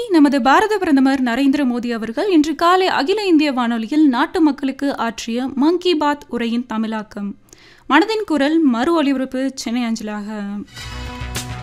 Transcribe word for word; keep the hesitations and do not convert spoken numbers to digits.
நமது பாரத பிரதமர் நரேந்திர மோடி அவர்கள் இன்று காலை அகில இந்திய வானொலியில் நாட்டு மக்களுக்கு ஆற்றிய மன் கி பாத் உரையின் தமிழாக்கம். மனதின் குரல் மறு ஒலிபரப்பு சென்னை அஞ்சலாக.